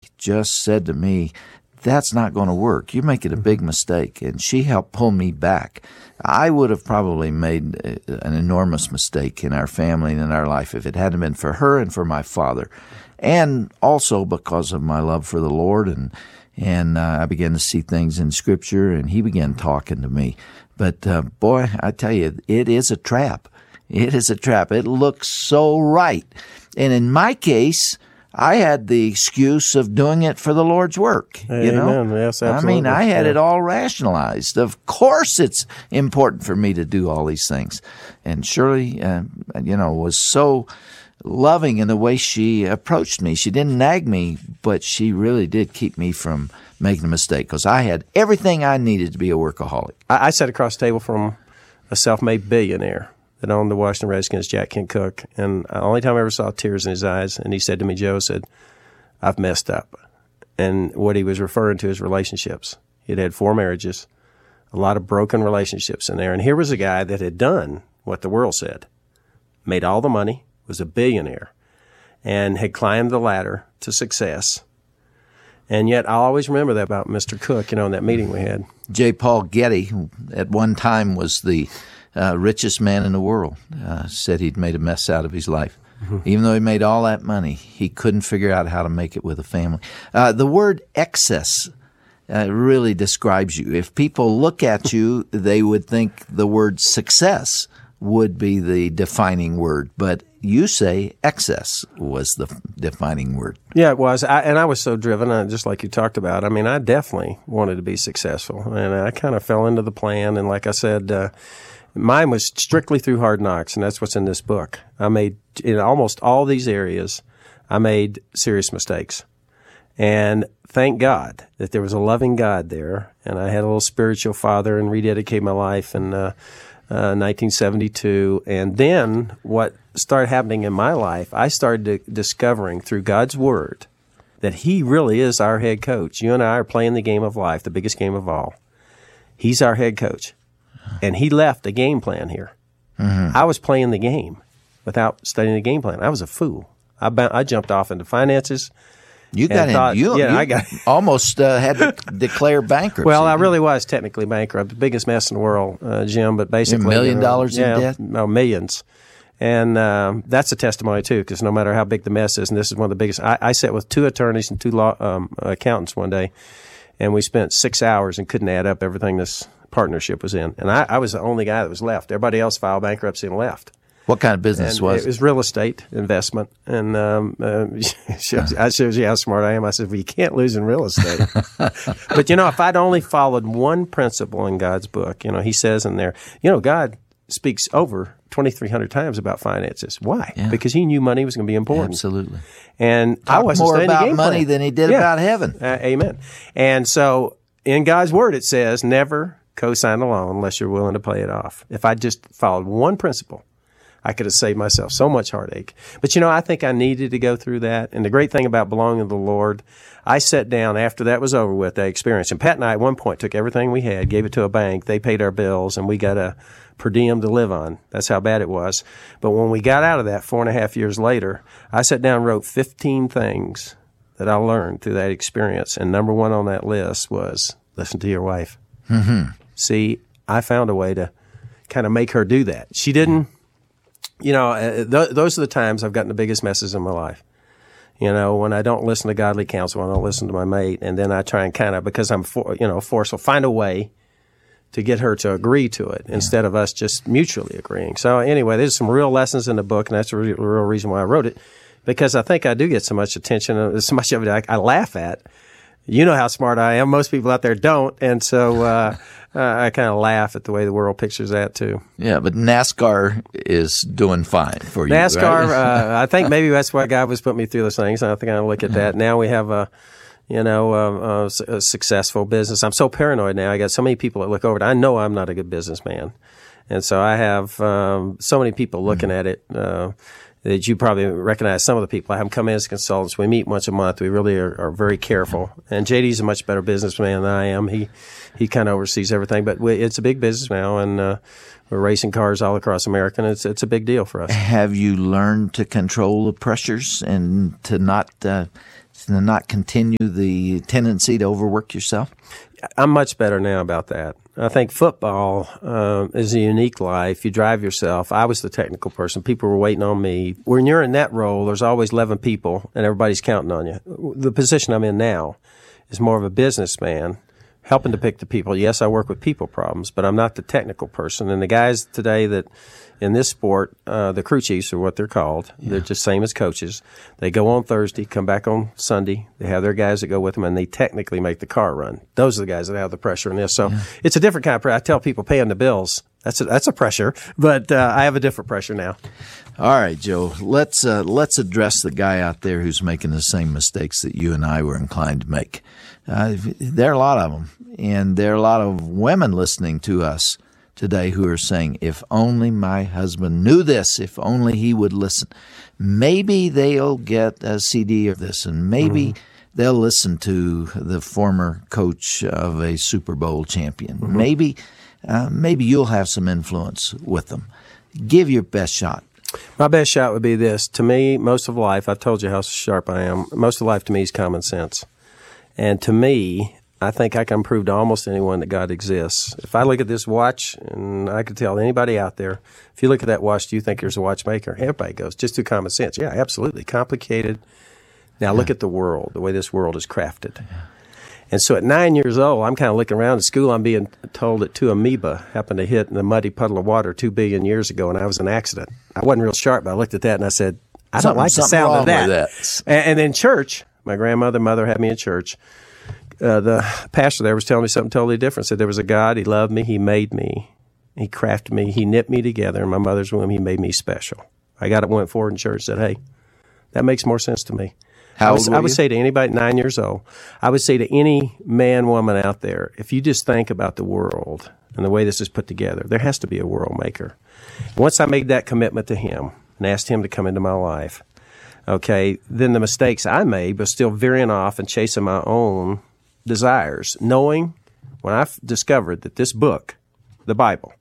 just said to me, that's not going to work. You're making a big mistake. And she helped pull me back. I would have probably made an enormous mistake in our family and in our life if it hadn't been for her and for my father. And also because of my love for the Lord. And I began to see things in Scripture, and he began talking to me. But, boy, I tell you, it is a trap. It is a trap. It looks so right. And in my case, I had the excuse of doing it for the Lord's work. You know? Amen. Yes, absolutely. I mean, I had it all rationalized. Of course it's important for me to do all these things. And Shirley, was so loving in the way she approached me. She didn't nag me, but she really did keep me from making a mistake because I had everything I needed to be a workaholic. I sat across the table from a self-made billionaire that owned the Washington Redskins, Jack Kent Cooke, and the only time I ever saw tears in his eyes, and he said to me, Joe, I've messed up. And what he was referring to is relationships. He'd had 4 marriages, a lot of broken relationships in there. And here was a guy that had done what the world said, made all the money, was a billionaire, and had climbed the ladder to success. And yet I'll always remember that about Mr. Cooke, in that meeting we had. J. Paul Getty, who at one time was the richest man in the world, said he'd made a mess out of his life. Mm-hmm. Even though he made all that money, he couldn't figure out how to make it with a family. The word excess really describes you. If people look at you, they would think the word success would be the defining word. But you say excess was the defining word. Yeah, it was. I was so driven, just like you talked about. I mean, I definitely wanted to be successful. And I kind of fell into the plan. And like I said, mine was strictly through hard knocks, and that's what's in this book. I made, in almost all these areas, I made serious mistakes. And thank God that there was a loving God there, and I had a little spiritual father and rededicated my life in 1972. And then what started happening in my life, I started discovering through God's Word that He really is our head coach. You and I are playing the game of life, the biggest game of all. He's our head coach. And He left a game plan here. Mm-hmm. I was playing the game without studying the game plan. I was a fool. I jumped off into finances. You got in. I got almost had to declare bankruptcy. Well, I really was technically bankrupt, the biggest mess in the world, Jim. But basically, $1 million in debt. No, millions. And that's a testimony too, because no matter how big the mess is, and this is one of the biggest. I sat with 2 attorneys and 2 law accountants one day, and we spent 6 hours and couldn't add up everything this partnership was in. And I was the only guy that was left. Everybody else filed bankruptcy and left. What kind of business was it? It was real estate investment. And I showed you how smart I am. I said, well, you can't lose in real estate. But, if I'd only followed one principle in God's book, He says in there, God speaks over 2,300 times about finances. Why? Yeah. Because He knew money was going to be important. Absolutely. And Talk I wasn't more studying about the game money plan. than He did about heaven. Amen. And so in God's Word, it says, never co-sign a loan unless you're willing to pay it off. If I just followed one principle, I could have saved myself so much heartache. But, I think I needed to go through that. And the great thing about belonging to the Lord, I sat down after that was over with, that experience. And Pat and I at one point took everything we had, gave it to a bank. They paid our bills, and we got a per diem to live on. That's how bad it was. But when we got out of that 4.5 years later, I sat down and wrote 15 things that I learned through that experience. And number 1 on that list was listen to your wife. Mm-hmm. See, I found a way to kind of make her do that. She didn't. Those are the times I've gotten the biggest messes in my life. When I don't listen to godly counsel, I don't listen to my mate, and then I try and kind of, because I'm forceful, find a way to get her to agree to it instead of us just mutually agreeing. So anyway, there's some real lessons in the book, and that's the real reason why I wrote it, because I think I do get so much attention, so much of it I laugh at. You know how smart I am. Most people out there don't, and so I kind of laugh at the way the world pictures that too. Yeah, but NASCAR is doing fine for you. NASCAR, right? I think maybe that's why God was putting me through those things. I think I look at that now. We have a successful business. I'm so paranoid now. I got so many people that look over it. I know I'm not a good businessman, and so I have so many people looking at it. That you probably recognize some of the people. I have them come in as consultants. We meet once a month. We really are very careful. And JD's a much better businessman than I am. He kind of oversees everything. But it's a big business now, and we're racing cars all across America, and it's a big deal for us. Have you learned to control the pressures and to not to not continue the tendency to overwork yourself? I'm much better now about that. I think football is a unique life. You drive yourself. I was the technical person. People were waiting on me. When you're in that role, there's always 11 people, and everybody's counting on you. The position I'm in now is more of a businessman, helping to pick the people. Yes, I work with people problems, but I'm not the technical person. And the guys today that in this sport, the crew chiefs are what they're called. Yeah. They're just same as coaches. They go on Thursday, come back on Sunday. They have their guys that go with them, and they technically make the car run. Those are the guys that have the pressure in this. So it's a different kind of pressure. I tell people paying the bills, that's a pressure, but I have a different pressure now. All right, Joe, let's address the guy out there who's making the same mistakes that you and I were inclined to make. There are a lot of them, and there are a lot of women listening to us today who are saying, if only my husband knew this, if only he would listen. Maybe they'll get a CD of this, and maybe they'll listen to the former coach of a Super Bowl champion. Maybe you'll have some influence with them. Give your best shot. My best shot would be this. To me, most of life, I've told you how sharp I am, most of life to me is common sense. And to me, I think I can prove to almost anyone that God exists. If I look at this watch, and I could tell anybody out there, if you look at that watch, do you think there's a watchmaker? Everybody goes, just through common sense. Yeah, absolutely. Complicated. Now look at the world, the way this world is crafted. Yeah. And so at 9 years old, I'm kind of looking around at school. I'm being told that two amoeba happened to hit in a muddy puddle of water 2 billion years ago, and I was in an accident. I wasn't real sharp, but I looked at that and I said, I don't like the sound of that. And in church, my mother had me in church. The pastor there was telling me something totally different. Said there was a God, he loved me, he made me, he crafted me, he knit me together in my mother's womb, he made me special. I got up, went forward in church, said, hey, that makes more sense to me. I would say to anybody 9 years old, I would say to any man, woman out there, if you just think about the world and the way this is put together, there has to be a world maker. Once I made that commitment to him and asked him to come into my life, okay, then the mistakes I made was still veering off and chasing my own desires, knowing when I discovered that this book, the Bible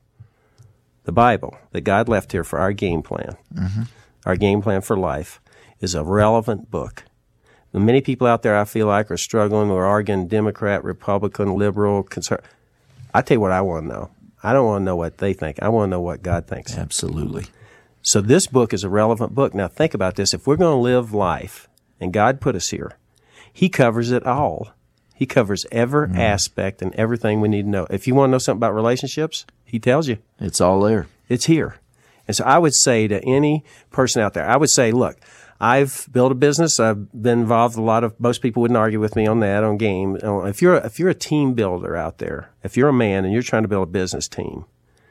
that God left here for our game plan, our game plan for life, is a relevant book. And many people out there I feel like are struggling or arguing Democrat, Republican, liberal, conservative. I tell you what I want to know. I don't want to know what they think. I want to know what God thinks. Absolutely. So this book is a relevant book. Now think about this. If we're going to live life, and God put us here, he covers it all. He covers every aspect and everything we need to know. If you want to know something about relationships, he tells you. It's all there. It's here. And so I would say to any person out there, I would say, look, I've built a business. I've been involved with a lot of, most people wouldn't argue with me on that, on game. If you're a team builder out there, if you're a man and you're trying to build a business team,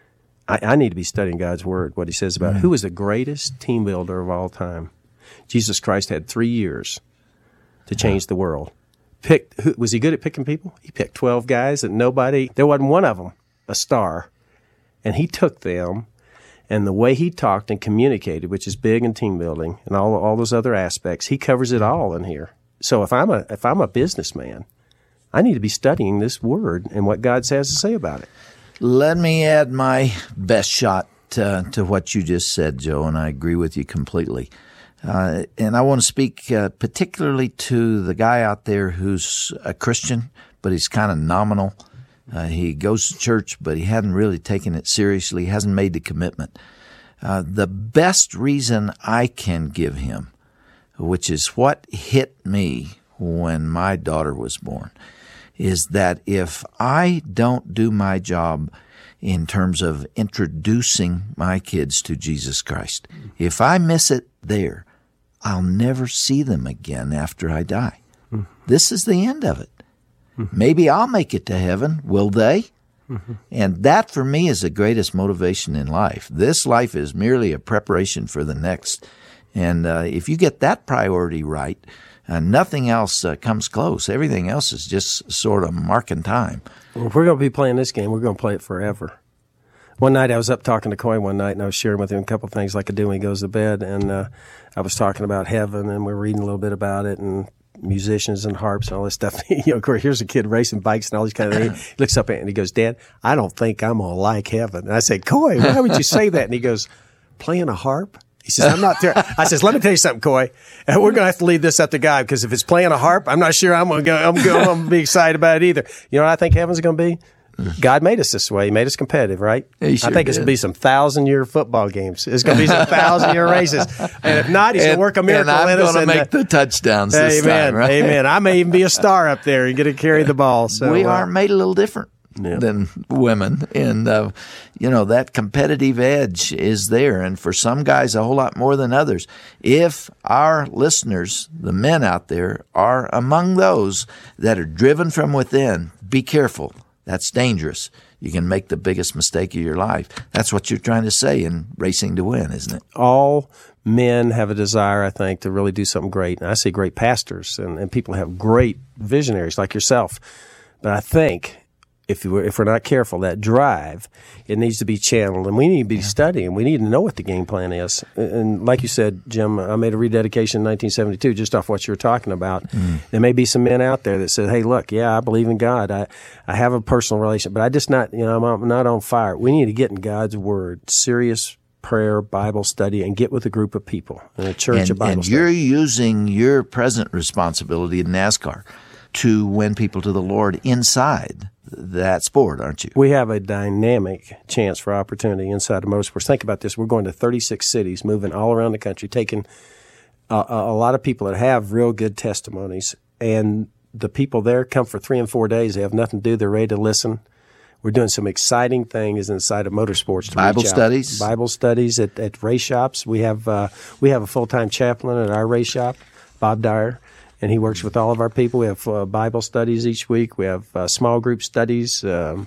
I need to be studying God's Word, what he says about who is the greatest team builder of all time. Jesus Christ had 3 years to change the world. Was he good at picking people? He picked 12 guys that there wasn't one of them a star. And he took them, and the way he talked and communicated, which is big in team building and all those other aspects, he covers it all in here. So if I'm a businessman, I need to be studying this Word and what God has to say about it. Let me add my best shot to what you just said, Joe, and I agree with you completely. And I want to speak particularly to the guy out there who's a Christian, but he's kind of nominal. He goes to church, but he hadn't really taken it seriously. He hasn't made the commitment. The best reason I can give him, which is what hit me when my daughter was born, is that if I don't do my job in terms of introducing my kids to Jesus Christ, if I miss it there, I'll never see them again after I die. This is the end of it. Maybe I'll make it to heaven. Will they? And that, for me, is the greatest motivation in life. This life is merely a preparation for the next. And if you get that priority right, nothing else comes close. Everything else is just sort of marking time. Well, if we're going to be playing this game, we're going to play it forever. One night I was up talking to Coy one night, and I was sharing with him a couple of things like I do when he goes to bed. And I was talking about heaven, and we were reading a little bit about it, and musicians and harps and all this stuff. Of course, here's a kid racing bikes and all these kind of things. He looks up at it and he goes, Dad, I don't think I'm going to like heaven. And I said, Coy, why would you say that? And he goes, playing a harp He says, I'm not there. I says, let me tell you something, Coy. We're going to have to leave this up to God, because if it's playing a harp, I'm not sure I'm going to be excited about it either. You know what I think heaven's going to be? God made us this way. He made us competitive, right? He sure I think it's going to be some 1,000-year football games. It's going to be some 1,000-year races. And if not, he's going to work a miracle in us. And I'm going to make the touchdowns this time, right? Amen. I may even be a star up there and get to carry the ball. So we are made a little different than women. And, that competitive edge is there. And for some guys, a whole lot more than others. If our listeners, the men out there, are among those that are driven from within, be careful. That's dangerous. You can make the biggest mistake of your life. That's what you're trying to say in Racing to Win, isn't it? All men have a desire, I think, to really do something great. And I see great pastors and people have great visionaries like yourself. But I think if we're not careful, that drive, it needs to be channeled. And we need to be studying. We need to know what the game plan is. And like you said, Jim, I made a rededication in 1972 just off what you were talking about. There may be some men out there that said, hey, look, I believe in God. I have a personal relationship, but I just not, I'm not on fire. We need to get in God's Word, serious prayer, Bible study, and get with a group of people in a church of Bible study. And you're using your present responsibility in NASCAR to win people to the Lord inside that sport, aren't you? We have a dynamic chance for opportunity inside of motorsports. Think about this. We're going to 36 cities, moving all around the country, taking a lot of people that have real good testimonies. And the people there come for 3 and 4 days. They have nothing to do. They're ready to listen. We're doing some exciting things inside of motorsports. Bible studies? Bible studies at race shops. We have a full-time chaplain at our race shop, Bob Dyer. And he works with all of our people. We have Bible studies each week. We have small group studies. So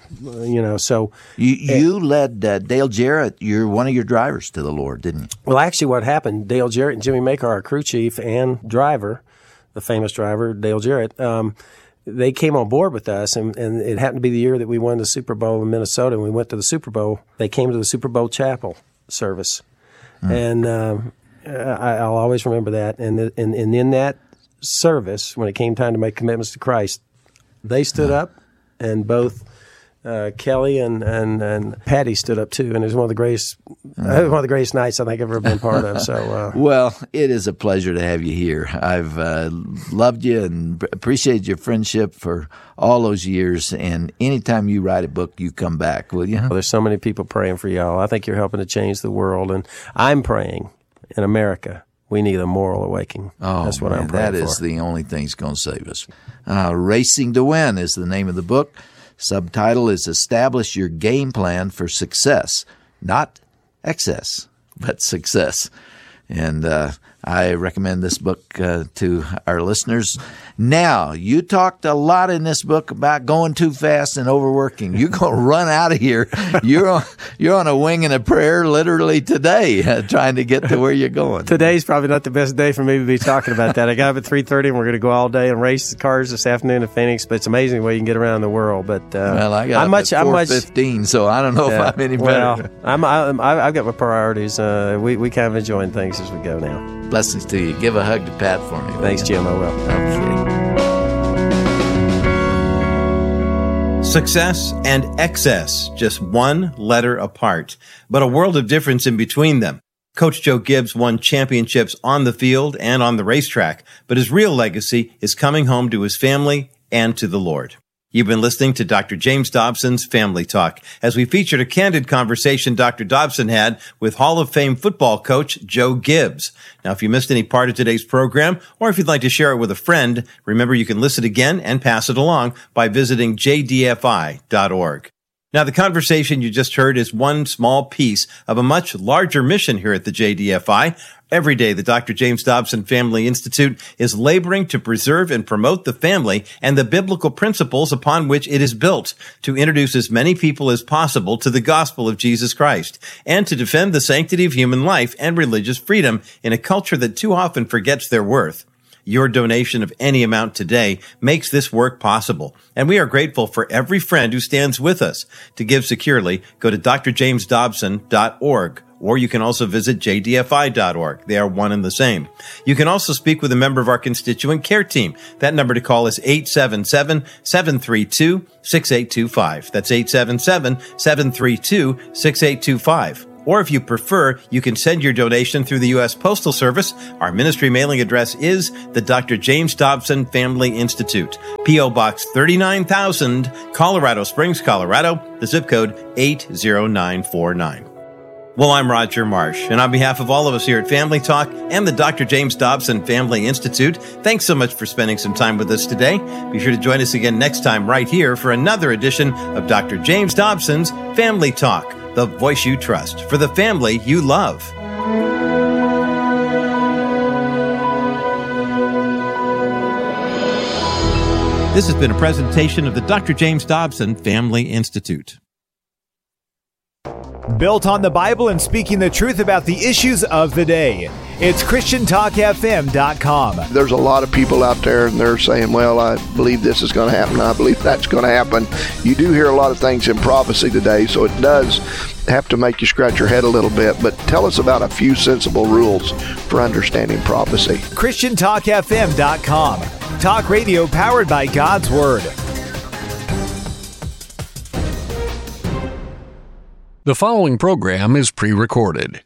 you led Dale Jarrett. You're one of your drivers to the Lord, didn't you? Well, actually, what happened? Dale Jarrett and Jimmy Maker, our crew chief and driver, the famous driver Dale Jarrett, they came on board with us, and it happened to be the year that we won the Super Bowl in Minnesota. And we went to the Super Bowl. They came to the Super Bowl chapel service, and I'll always remember that. And in that service, when it came time to make commitments to Christ, they stood up, and both Kelly and Patty stood up too, and it was one of the greatest nights I think I've ever been part of. So, well, it is a pleasure to have you here. I've loved you and appreciated your friendship for all those years. And anytime you write a book, you come back, will you? Well, there's so many people praying for y'all. I think you're helping to change the world, and I'm praying in America. We need a moral awakening. That's what I'm praying for. That is the only thing that's going to save us. Racing to Win is the name of the book. Subtitle is Establish Your Game Plan for Success. Not excess, but success. And I recommend this book to our listeners. Now, you talked a lot in this book about going too fast and overworking. You're going to run out of here. You're on a wing and a prayer literally today, trying to get to where you're going. Today's probably not the best day for me to be talking about that. I got up at 3:30, and we're going to go all day and race the cars this afternoon in Phoenix. But it's amazing the way you can get around the world. But well, I got up at 4:15, so I don't know if I'm any better. Well, I've got my priorities. We kind of enjoying things as we go now. Blessings to you. Give a hug to Pat for me. Thanks, Jim. I will. Okay. Success and excess, just one letter apart, but a world of difference in between them. Coach Joe Gibbs won championships on the field and on the racetrack, but his real legacy is coming home to his family and to the Lord. You've been listening to Dr. James Dobson's Family Talk, as we featured a candid conversation Dr. Dobson had with Hall of Fame football coach Joe Gibbs. Now, if you missed any part of today's program, or if you'd like to share it with a friend, remember you can listen again and pass it along by visiting jdfi.org. Now, the conversation you just heard is one small piece of a much larger mission here at the JDFI. Every day, the Dr. James Dobson Family Institute is laboring to preserve and promote the family and the biblical principles upon which it is built, to introduce as many people as possible to the gospel of Jesus Christ, and to defend the sanctity of human life and religious freedom in a culture that too often forgets their worth. Your donation of any amount today makes this work possible, and we are grateful for every friend who stands with us. To give securely, go to drjamesdobson.org, or you can also visit jdfi.org. They are one and the same. You can also speak with a member of our constituent care team. That number to call is 877-732-6825. That's 877-732-6825. Or if you prefer, you can send your donation through the U.S. Postal Service. Our ministry mailing address is the Dr. James Dobson Family Institute, P.O. Box 39,000, Colorado Springs, Colorado, the zip code 80949. Well, I'm Roger Marsh, and on behalf of all of us here at Family Talk and the Dr. James Dobson Family Institute, thanks so much for spending some time with us today. Be sure to join us again next time right here for another edition of Dr. James Dobson's Family Talk, the voice you trust for the family you love. This has been a presentation of the Dr. James Dobson Family Institute. Built on the Bible and speaking the truth about the issues of the day. It's ChristianTalkFM.com. There's a lot of people out there and they're saying, well, I believe this is going to happen. I believe that's going to happen. You do hear a lot of things in prophecy today, so it does have to make you scratch your head a little bit. But tell us about a few sensible rules for understanding prophecy. ChristianTalkFM.com. Talk radio powered by God's Word. The following program is pre-recorded.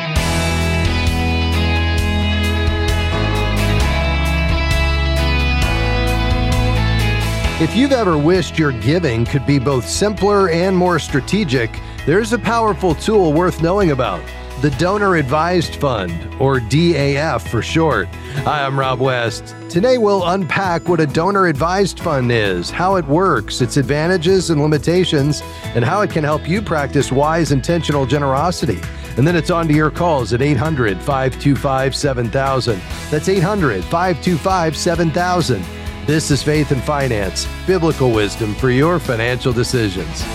If you've ever wished your giving could be both simpler and more strategic, there's a powerful tool worth knowing about. The Donor Advised Fund, or DAF for short. Hi, I'm Rob West. Today we'll unpack what a Donor Advised Fund is, how it works, its advantages and limitations, and how it can help you practice wise, intentional generosity. And then it's on to your calls at 800-525-7000. That's 800-525-7000. This is Faith and Finance, biblical wisdom for your financial decisions.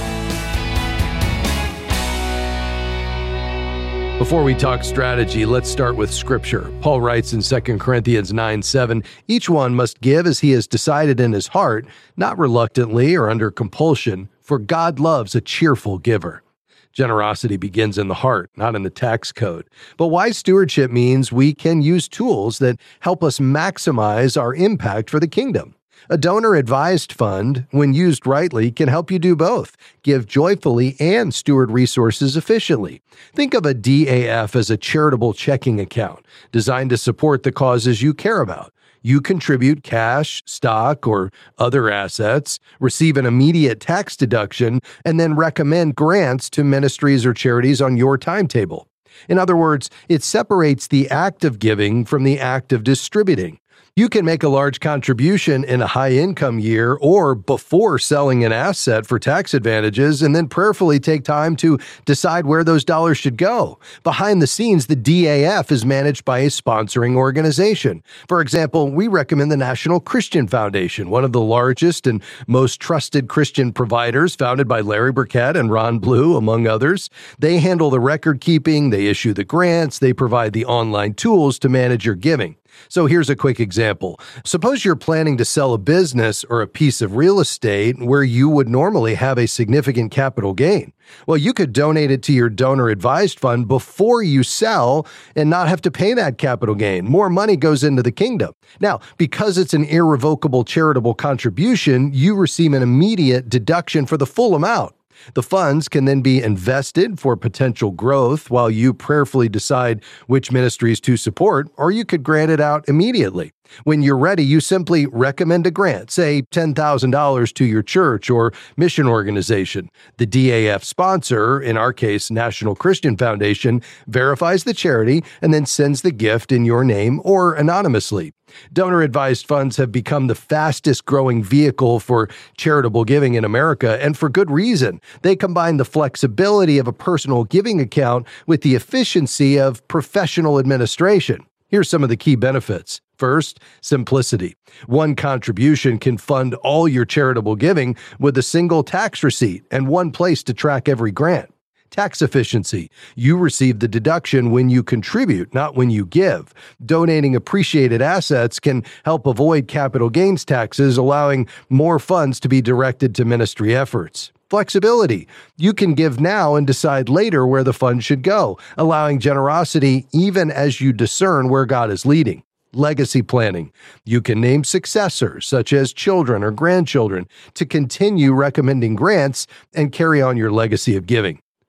Before we talk strategy, let's start with Scripture. Paul writes in 2 Corinthians 9:7, each one must give as he has decided in his heart, not reluctantly or under compulsion, for God loves a cheerful giver. Generosity begins in the heart, not in the tax code. But wise stewardship means we can use tools that help us maximize our impact for the kingdom. A donor-advised fund, when used rightly, can help you do both, give joyfully and steward resources efficiently. Think of a DAF as a charitable checking account designed to support the causes you care about. You contribute cash, stock, or other assets, receive an immediate tax deduction, and then recommend grants to ministries or charities on your timetable. In other words, it separates the act of giving from the act of distributing. You can make a large contribution in a high-income year or before selling an asset for tax advantages and then prayerfully take time to decide where those dollars should go. Behind the scenes, the DAF is managed by a sponsoring organization. For example, we recommend the National Christian Foundation, one of the largest and most trusted Christian providers, founded by Larry Burkett and Ron Blue, among others. They handle the record keeping, they issue the grants, they provide the online tools to manage your giving. So here's a quick example. Suppose you're planning to sell a business or a piece of real estate where you would normally have a significant capital gain. Well, you could donate it to your donor advised fund before you sell and not have to pay that capital gain. More money goes into the kingdom. Now, because it's an irrevocable charitable contribution, you receive an immediate deduction for the full amount. The funds can then be invested for potential growth while you prayerfully decide which ministries to support, or you could grant it out immediately. When you're ready, you simply recommend a grant, say $10,000 to your church or mission organization. The DAF sponsor, in our case, National Christian Foundation, verifies the charity and then sends the gift in your name or anonymously. Donor-advised funds have become the fastest-growing vehicle for charitable giving in America, and for good reason. They combine the flexibility of a personal giving account with the efficiency of professional administration. Here's some of the key benefits. First, simplicity. One contribution can fund all your charitable giving with a single tax receipt and one place to track every grant. Tax efficiency. You receive the deduction when you contribute, not when you give. Donating appreciated assets can help avoid capital gains taxes, allowing more funds to be directed to ministry efforts. Flexibility. You can give now and decide later where the funds should go, allowing generosity even as you discern where God is leading. Legacy planning. You can name successors, such as children or grandchildren, to continue recommending grants and carry on your legacy of giving.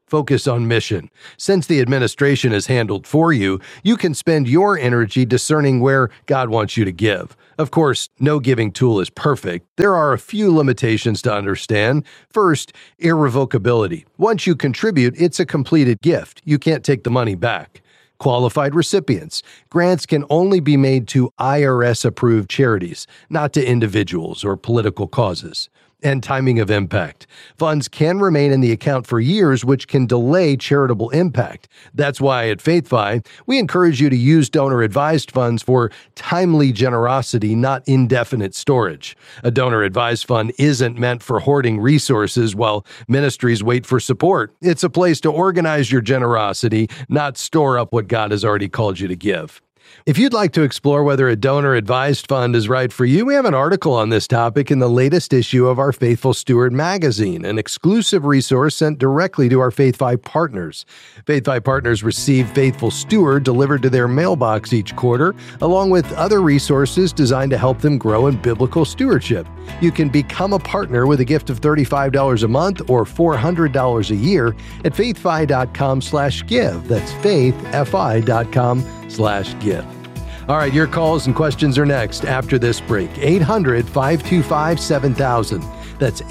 Focus on mission. Since the administration is handled for you, you can spend your energy discerning where God wants you to give. Of course, no giving tool is perfect. There are a few limitations to understand. First, irrevocability. Once you contribute, it's a completed gift. You can't take the money back. Qualified recipients. Grants can only be made to IRS-approved charities, not to individuals or political causes. And timing of impact. Funds can remain in the account for years, which can delay charitable impact. That's why at FaithFi, we encourage you to use donor-advised funds for timely generosity, not indefinite storage. A donor-advised fund isn't meant for hoarding resources while ministries wait for support. It's a place to organize your generosity, not store up what God has already called you to give. If you'd like to explore whether a donor-advised fund is right for you, we have an article on this topic in the latest issue of our Faithful Steward magazine, an exclusive resource sent directly to our FaithFi partners. FaithFi partners receive Faithful Steward delivered to their mailbox each quarter, along with other resources designed to help them grow in biblical stewardship. You can become a partner with a gift of $35 a month or $400 a year at faithfi.com/give. That's faithfi.com/give. All right, your calls and questions are next after this break. 800-525-7000. That's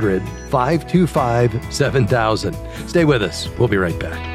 800-525-7000. Stay with us. We'll be right back.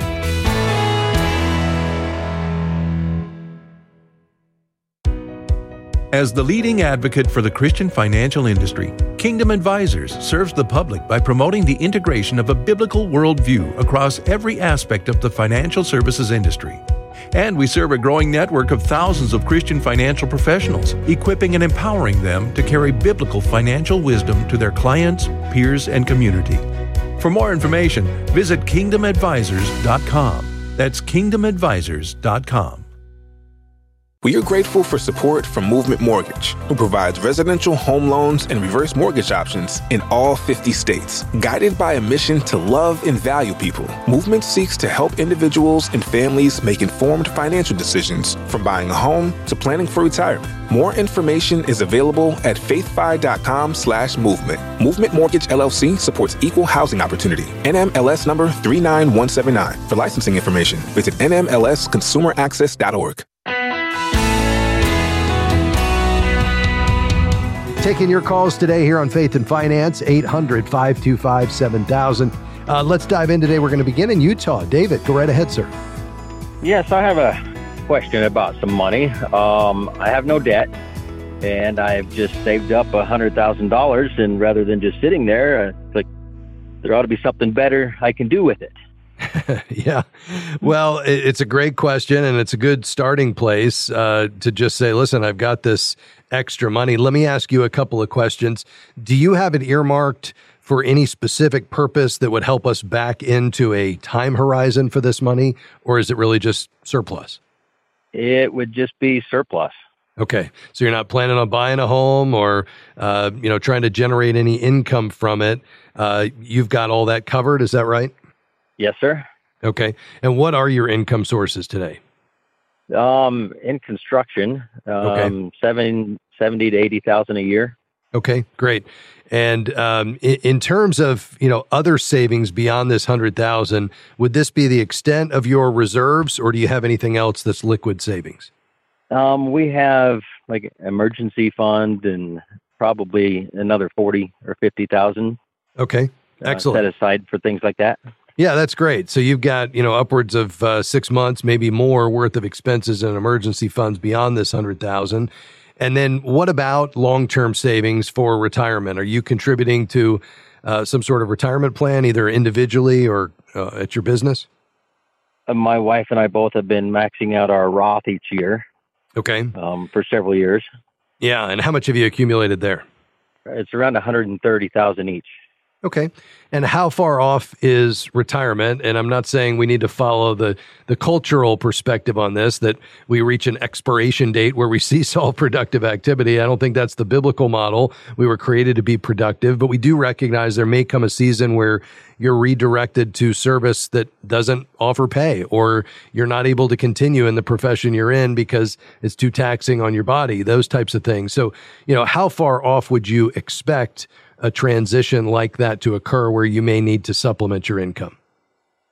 As the leading advocate for the Christian financial industry, Kingdom Advisors serves the public by promoting the integration of a biblical worldview across every aspect of the financial services industry. And we serve a growing network of thousands of Christian financial professionals, equipping and empowering them to carry biblical financial wisdom to their clients, peers, and community. For more information, visit kingdomadvisors.com. That's kingdomadvisors.com. We are grateful for support from Movement Mortgage, who provides residential home loans and reverse mortgage options in all 50 states. Guided by a mission to love and value people, Movement seeks to help individuals and families make informed financial decisions, from buying a home to planning for retirement. More information is available at faithfi.com/movement. Movement Mortgage LLC supports equal housing opportunity. NMLS number 39179. For licensing information, visit nmlsconsumeraccess.org. Taking your calls today here on Faith and Finance, 800-525-7000. Let's dive in today. We're going to begin in Utah. David, go right ahead, sir. Yes, I have a question about some money. I have no debt, and I've just saved up $100,000, and rather than just sitting there, it's like there ought to be something better I can do with it. Yeah. Well, it's a great question, and it's a good starting place to just say, listen, I've got this extra money. Let me ask you a couple of questions. Do you have it earmarked for any specific purpose that would help us back into a time horizon for this money, or is it really just surplus? It would just be surplus. Okay. So you're not planning on buying a home or, trying to generate any income from it. You've got all that covered. Is that right? Yes, sir. Okay. And what are your income sources today? In construction, $70,000 to $80,000 a year. Okay, great. And in terms of other savings beyond this $100,000, would this be the extent of your reserves, or do you have anything else that's liquid savings? We have like emergency fund and probably another $40,000 or $50,000. Okay, excellent. Set aside for things like that. Yeah, that's great. So you've got, upwards of 6 months, maybe more worth of expenses and emergency funds beyond this $100,000. And then what about long-term savings for retirement? Are you contributing to some sort of retirement plan, either individually or at your business? My wife and I both have been maxing out our Roth each year. Okay. For several years. Yeah. And how much have you accumulated there? It's around $130,000 each. Okay. And how far off is retirement? And I'm not saying we need to follow the cultural perspective on this, that we reach an expiration date where we cease all productive activity. I don't think that's the biblical model. We were created to be productive, but we do recognize there may come a season where you're redirected to service that doesn't offer pay, or you're not able to continue in the profession you're in because it's too taxing on your body, those types of things. So, how far off would you expect a transition like that to occur where you may need to supplement your income?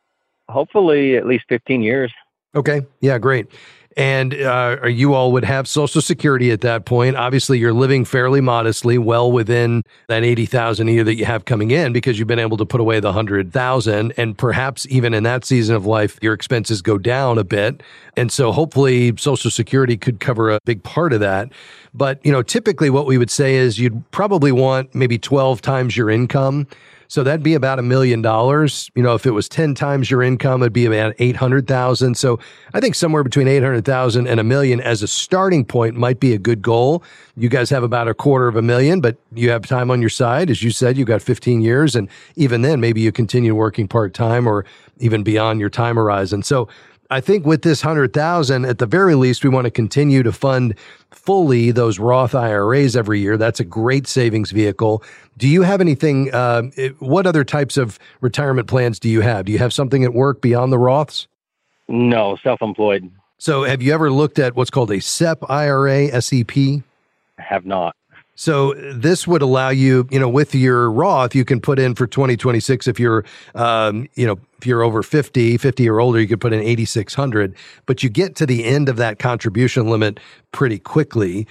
hopefully at least 15 years. Okay. Yeah, great. And you all would have Social Security at that point. Obviously, you're living fairly modestly, well within that $80,000 a year that you have coming in, because you've been able to put away the $100,000. And perhaps even in that season of life, your expenses go down a bit. And so hopefully Social Security could cover a big part of that. But, typically what we would say is you'd probably want maybe 12 times your income. So that'd be about $1 million. If it was 10 times your income, it'd be about $800,000. So I think somewhere between $800,000 and $1 million as a starting point might be a good goal. You guys have about $250,000, but you have time on your side. As you said, you've got 15 years. And even then, maybe you continue working part-time or even beyond your time horizon. So I think with this $100,000, at the very least, we want to continue to fund fully those Roth IRAs every year. That's a great savings vehicle. Do you have anything, what other types of retirement plans do you have? Do you have something at work beyond the Roths? No, self-employed. So have you ever looked at what's called a SEP IRA, SEP? I have not. So this would allow you, with your Roth, you can put in for 2026 if you're, if you're over 50 or older, you could put in $8,600, but you get to the end of that contribution limit pretty quickly.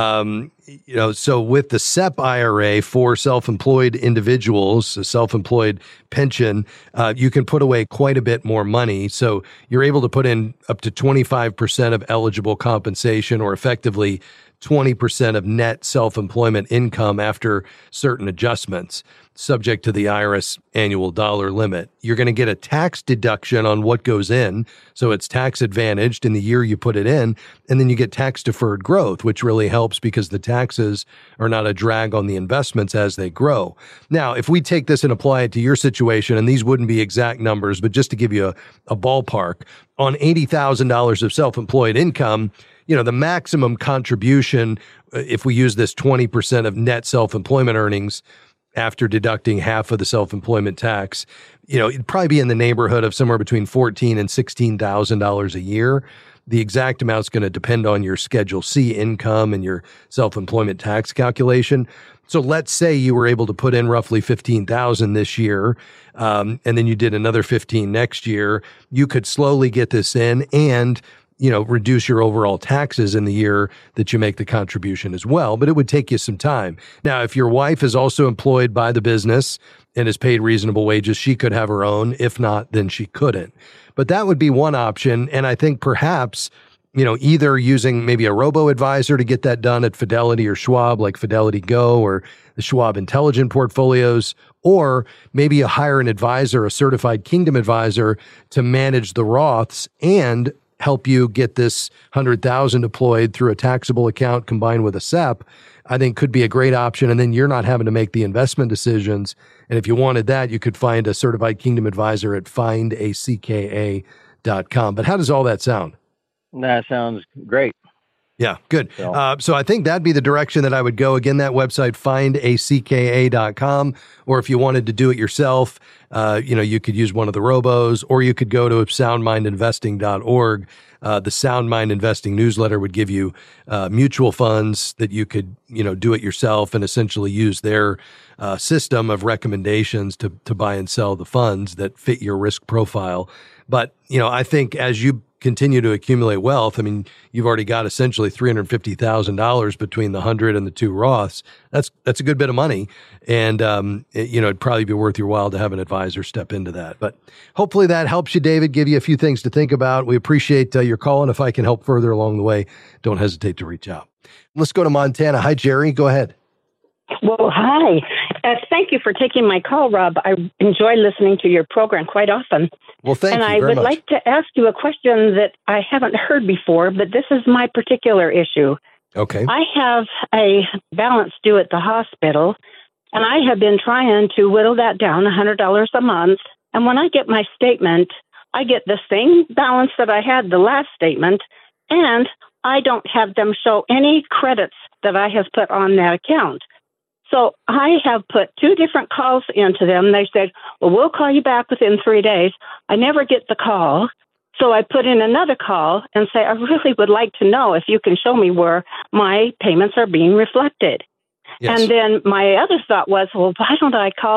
So with the SEP IRA for self-employed individuals, a self-employed pension, you can put away quite a bit more money. So you're able to put in up to 25% of eligible compensation, or effectively 20% of net self-employment income after certain adjustments, subject to the IRS annual dollar limit. You're going to get a tax deduction on what goes in, so it's tax advantaged in the year you put it in, and then you get tax deferred growth, which really helps because the taxes are not a drag on the investments as they grow. Now, if we take this and apply it to your situation, and these wouldn't be exact numbers, but just to give you a ballpark, on $80,000 of self-employed income, the maximum contribution, if we use this 20% of net self-employment earnings after deducting half of the self-employment tax, it'd probably be in the neighborhood of somewhere between $14,000 and $16,000 a year. The exact amount's going to depend on your Schedule C income and your self-employment tax calculation. So let's say you were able to put in roughly $15,000 this year, and then you did another $15,000 next year. You could slowly get this in and reduce your overall taxes in the year that you make the contribution as well, but it would take you some time. Now, if your wife is also employed by the business and is paid reasonable wages, she could have her own. If not, then she couldn't. But that would be one option. And I think perhaps, either using maybe a robo-advisor to get that done at Fidelity or Schwab, like Fidelity Go or the Schwab Intelligent Portfolios, or maybe you hire an advisor, a certified Kingdom advisor, to manage the Roths and help you get this $100,000 deployed through a taxable account combined with a SEP, I think could be a great option. And then you're not having to make the investment decisions. And if you wanted that, you could find a certified Kingdom advisor at findacka.com. But how does all that sound? That sounds great. Yeah, good. So I think that'd be the direction that I would go. Again, that website, findacka.com. Or if you wanted to do it yourself, you could use one of the robos, or you could go to soundmindinvesting.org. The Sound Mind Investing newsletter would give you mutual funds that you could, do it yourself and essentially use their system of recommendations to buy and sell the funds that fit your risk profile. But, I think as you continue to accumulate wealth, you've already got essentially $350,000 between the 100 and the 2 Roths. That's a good bit of money. And, it'd probably be worth your while to have an advisor step into that. But hopefully that helps you, David, give you a few things to think about. We appreciate your call. And if I can help further along the way, don't hesitate to reach out. Let's go to Montana. Hi, Jerry. Go ahead. Well, hi. Thank you for taking my call, Rob. I enjoy listening to your program quite often. Well, thank you very much. And I would like to ask you a question that I haven't heard before, but this is my particular issue. Okay. I have a balance due at the hospital, and I have been trying to whittle that down $100 a month. And when I get my statement, I get the same balance that I had the last statement, and I don't have them show any credits that I have put on that account. So I have put 2 different calls into them. They said, well, we'll call you back within 3 days. I never get the call. So I put in another call and say, I really would like to know if you can show me where my payments are being reflected. Yes. And then my other thought was, well, why don't I call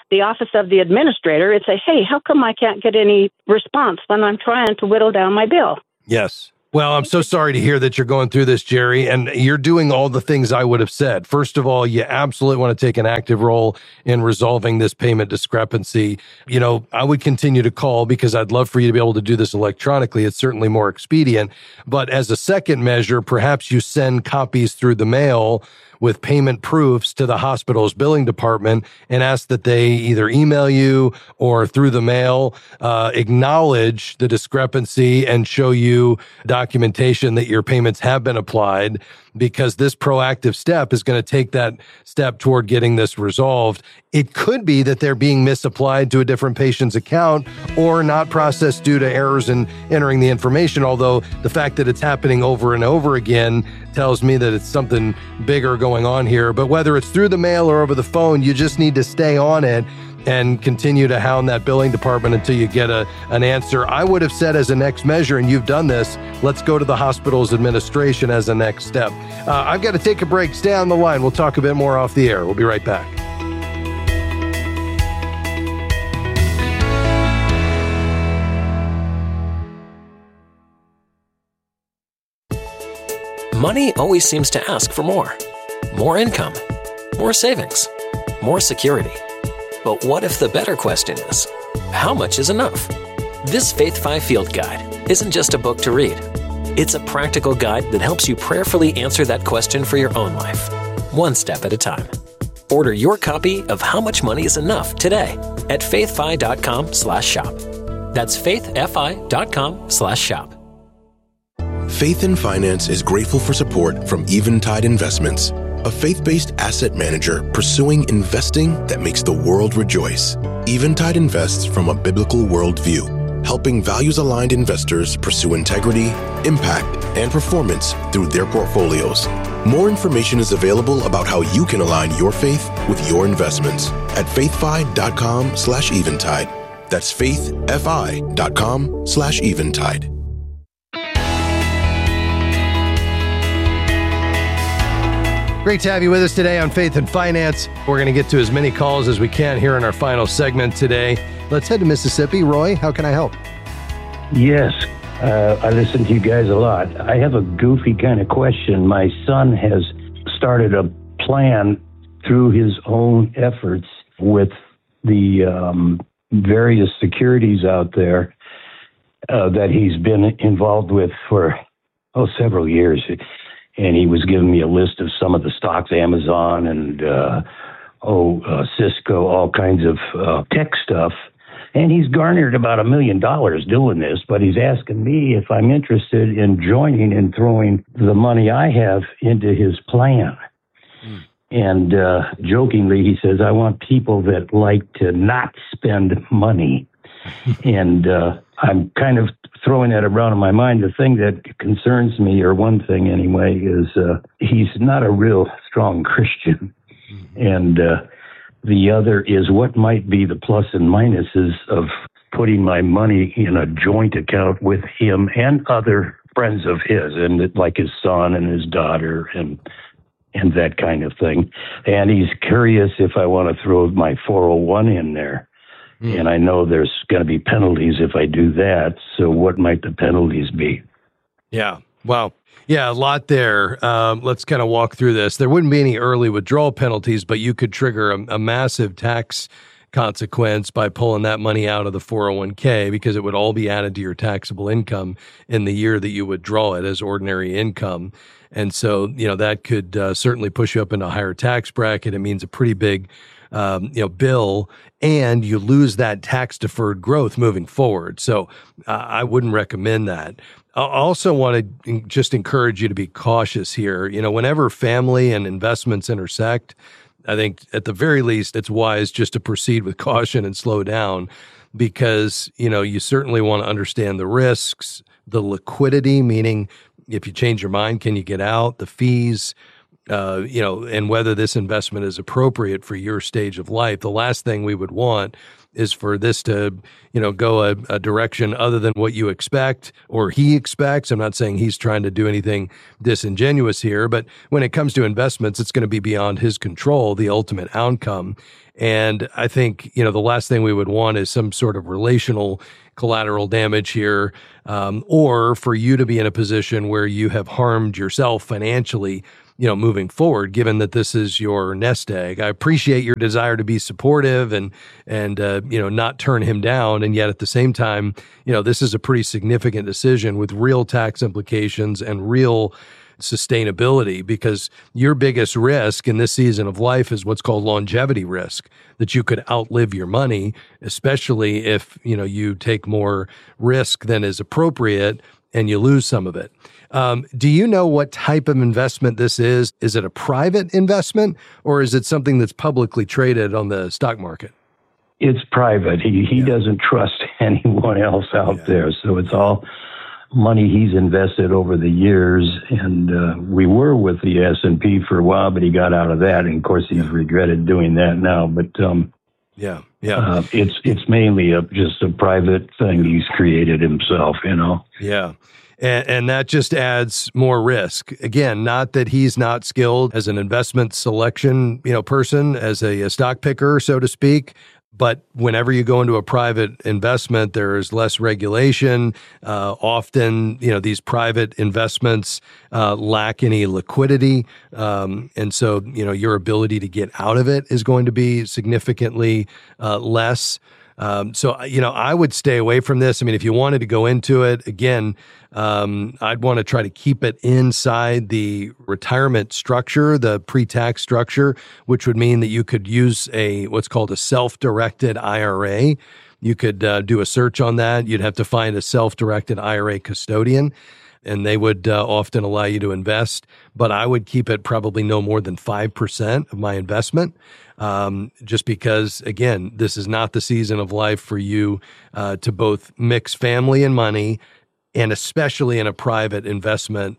the office of the administrator, it'd say, hey, how come I can't get any response when I'm trying to whittle down my bill? Yes. Well, I'm so sorry to hear that you're going through this, Jerry, and you're doing all the things I would have said. First of all, you absolutely want to take an active role in resolving this payment discrepancy. You know, I would continue to call because I'd love for you to be able to do this electronically. It's certainly more expedient. But as a second measure, perhaps you send copies through the mail with payment proofs to the hospital's billing department and ask that they either email you or through the mail acknowledge the discrepancy and show you documentation that your payments have been applied, because this proactive step is going to take that step toward getting this resolved. It could be that they're being misapplied to a different patient's account or not processed due to errors in entering the information, although the fact that it's happening over and over again tells me that it's something bigger going on here. But whether it's through the mail or over the phone, you just need to stay on it and continue to hound that billing department until you get an answer. I would have said as a next measure, and you've done this, let's go to the hospital's administration as a next step. I've got to take a break. Stay on the line. We'll talk a bit more off the air. We'll be right back. Money always seems to ask for more. More income, more savings, more security. But what if the better question is, how much is enough? This Faith 5 Field Guide isn't just a book to read. It's a practical guide that helps you prayerfully answer that question for your own life, one step at a time. Order your copy of How Much Money is Enough today at faithfi.com/shop. That's faithfi.com/shop. Faith in Finance is grateful for support from Eventide Investments, a faith-based asset manager pursuing investing that makes the world rejoice. Eventide invests from a biblical worldview, helping values-aligned investors pursue integrity, impact, and performance through their portfolios. More information is available about how you can align your faith with your investments at faithfi.com/eventide. That's faithfi.com/eventide. Great to have you with us today on Faith and Finance. We're going to get to as many calls as we can here in our final segment today. Let's head to Mississippi. Roy, how can I help? Yes, I listen to you guys a lot. I have a goofy kind of question. My son has started a plan through his own efforts with the various securities out there that he's been involved with for several years. And he was giving me a list of some of the stocks, Amazon and Cisco, all kinds of tech stuff. And he's garnered about $1 million doing this, but he's asking me if I'm interested in joining and throwing the money I have into his plan. And jokingly, he says, I want people that like to not spend money. And I'm kind of throwing that around in my mind. The thing that concerns me, or one thing anyway, is he's not a real strong Christian. And the other is what might be the plus and minuses of putting my money in a joint account with him and other friends of his, and like his son and his daughter and that kind of thing. And he's curious if I want to throw my 401 in there. And I know there's going to be penalties if I do that. So what might the penalties be? Yeah. Wow. Yeah, a lot there. Let's kind of walk through this. There wouldn't be any early withdrawal penalties, but you could trigger a massive tax consequence by pulling that money out of the 401k, because it would all be added to your taxable income in the year that you withdraw it as ordinary income. And so, that could certainly push you up into a higher tax bracket. It means a pretty big bill, and you lose that tax deferred growth moving forward. So I wouldn't recommend that. I also want to just encourage you to be cautious here. Whenever family and investments intersect, I think at the very least, it's wise just to proceed with caution and slow down, because, you certainly want to understand the risks, the liquidity, meaning if you change your mind, can you get out, the fees, and whether this investment is appropriate for your stage of life. The last thing we would want is for this to, go a direction other than what you expect or he expects. I'm not saying he's trying to do anything disingenuous here, but when it comes to investments, it's going to be beyond his control, the ultimate outcome. And I think, the last thing we would want is some sort of relational collateral damage here, or for you to be in a position where you have harmed yourself financially, moving forward, given that this is your nest egg. I appreciate your desire to be supportive and not turn him down. And yet at the same time, this is a pretty significant decision with real tax implications and real sustainability, because your biggest risk in this season of life is what's called longevity risk, that you could outlive your money, especially if, you take more risk than is appropriate and you lose some of it. Do you know what type of investment this is? Is it a private investment or is it something that's publicly traded on the stock market? It's private. He doesn't trust anyone else out there. So it's all money he's invested over the years. And we were with the S&P for a while, but he got out of that. And of course, he's regretted doing that now. But it's mainly just a private thing he's created himself, Yeah. And that just adds more risk. Again, not that he's not skilled as an investment selection, person, as a stock picker, so to speak. But whenever you go into a private investment, there is less regulation. Often, these private investments lack any liquidity. And so, your ability to get out of it is going to be significantly less. So, I would stay away from this. I mean, if you wanted to go into it, again, I'd want to try to keep it inside the retirement structure, the pre-tax structure, which would mean that you could use what's called a self-directed IRA. You could do a search on that. You'd have to find a self-directed IRA custodian, and they would often allow you to invest. But I would keep it probably no more than 5% of my investment. Just because, again, this is not the season of life for you to both mix family and money, and especially in a private investment.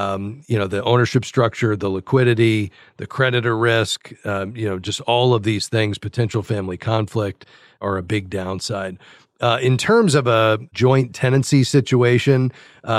The ownership structure, the liquidity, the creditor risk, just all of these things, potential family conflict are a big downside. In terms of a joint tenancy situation,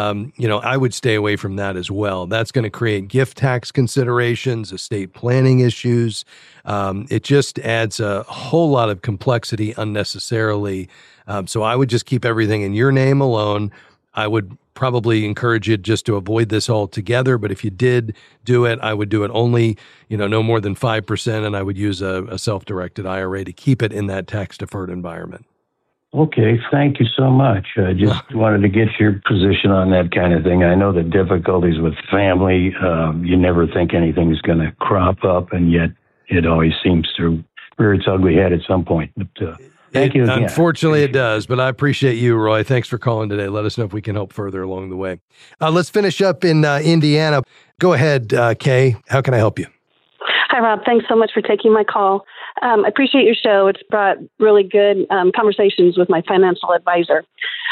I would stay away from that as well. That's going to create gift tax considerations, estate planning issues. It just adds a whole lot of complexity unnecessarily. So I would just keep everything in your name alone. I would probably encourage you just to avoid this altogether. But if you did do it, I would do it only, no more than 5%. And I would use a self-directed IRA to keep it in that tax-deferred environment. Okay, thank you so much. I just wanted to get your position on that kind of thing. I know the difficulties with family. You never think anything's going to crop up, and yet it always seems to rear its ugly head at some point. But thank you again. Unfortunately, it does, but I appreciate you, Roy. Thanks for calling today. Let us know if we can help further along the way. Let's finish up in Indiana. Go ahead, Kay. How can I help you? Hi, Rob. Thanks so much for taking my call. I appreciate your show. It's brought really good conversations with my financial advisor.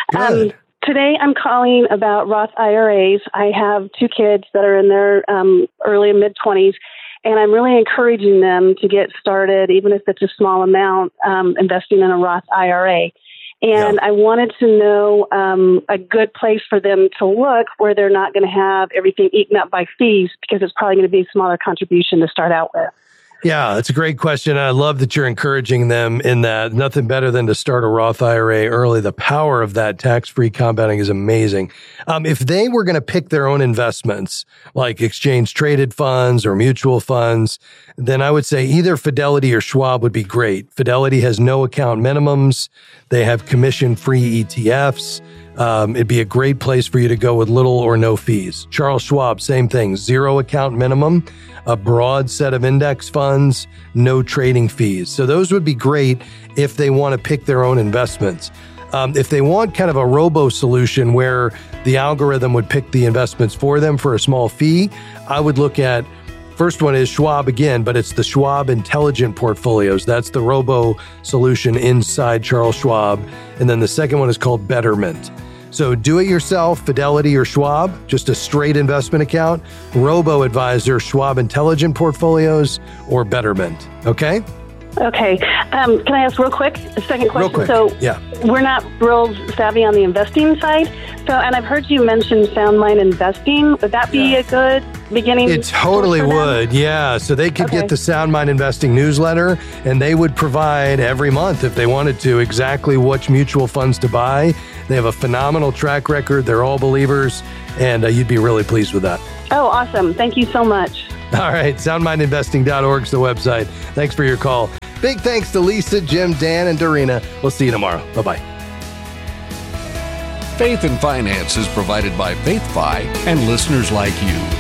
Today, I'm calling about Roth IRAs. I have 2 kids that are in their early and mid-20s, and I'm really encouraging them to get started, even if it's a small amount, investing in a Roth IRA. And I wanted to know a good place for them to look where they're not going to have everything eaten up by fees, because it's probably going to be a smaller contribution to start out with. Yeah, that's a great question. I love that you're encouraging them in that. Nothing better than to start a Roth IRA early. The power of that tax-free compounding is amazing. If they were going to pick their own investments, like exchange-traded funds or mutual funds, then I would say either Fidelity or Schwab would be great. Fidelity has no account minimums. They have commission-free ETFs. It'd be a great place for you to go with little or no fees. Charles Schwab, same thing, 0 account minimum, a broad set of index funds, no trading fees. So those would be great if they want to pick their own investments. If they want kind of a robo solution where the algorithm would pick the investments for them for a small fee, I would look at, first one is Schwab again, but it's the Schwab Intelligent Portfolios. That's the robo solution inside Charles Schwab. And then the second one is called Betterment. So do it yourself, Fidelity or Schwab, just a straight investment account, robo-advisor, Schwab Intelligent Portfolios, or Betterment. Okay? Okay. Can I ask real quick a second question? Real quick. So yeah. We're not real savvy on the investing side. So, and I've heard you mention Sound Mind Investing. Would that be a good beginning? It totally source for them? would, yeah. So they could get the Sound Mind Investing newsletter, and they would provide every month, if they wanted to, exactly which mutual funds to buy. They have a phenomenal track record. They're all believers, and you'd be really pleased with that. Oh, awesome. Thank you so much. All right, soundmindinvesting.org is the website. Thanks for your call. Big thanks to Lisa, Jim, Dan, and Dorina. We'll see you tomorrow. Bye-bye. Faith and Finance is provided by FaithFi and listeners like you.